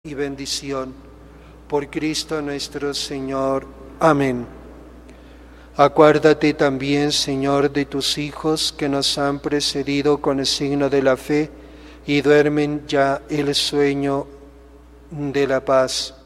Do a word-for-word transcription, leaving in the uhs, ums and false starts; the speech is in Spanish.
y bendición. Por Cristo nuestro Señor. Amén. Acuérdate también, Señor, de tus hijos que nos han precedido con el signo de la fe y duermen ya el sueño de la paz.